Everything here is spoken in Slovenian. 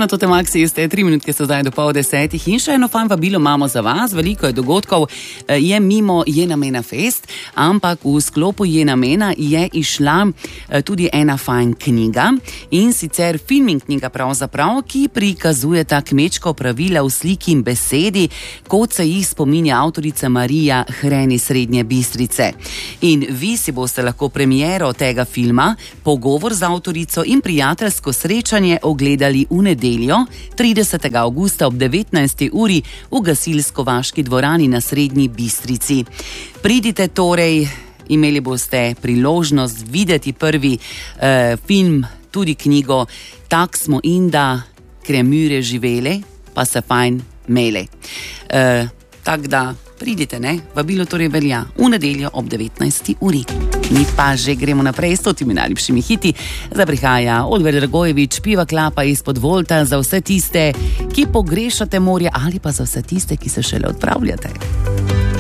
na to Maxi, ste 3 minutke so zdaj do 9:30 in še eno fajn vabilo imamo za vas. Veliko je dogodkov, je mimo Je namena fest, ampak v sklopu Je namena je išla tudi ena fajn knjiga in sicer filming knjiga pravzaprav, ki prikazuje ta kmečko pravila v sliki in besedi, kot se jih spominja avtorica Marija Hren iz Srednje Bistrice. In vi si boste lahko premiero tega filma, pogovor z avtorico in prijateljsko srečanje ogledali v nedeljo, 30. avgusta ob 19. uri v Gasilsko-vaški dvorani na Srednji Bistrici. Pridite torej, imeli boste priložnost videti prvi film, tudi knjigo Tak smo inda kremyre živele, pa se fajn mele. Tako da pridite, ne? Vabilo torej velja v nedeljo ob 19. uri. Mi pa že gremo naprej s temi najljubšimi hiti. Zdaj prihaja Oliver Dragojevič, Piva klapa izpod Volta za vse tiste, ki pogrešate morje ali pa za vse tiste, ki se šele odpravljate.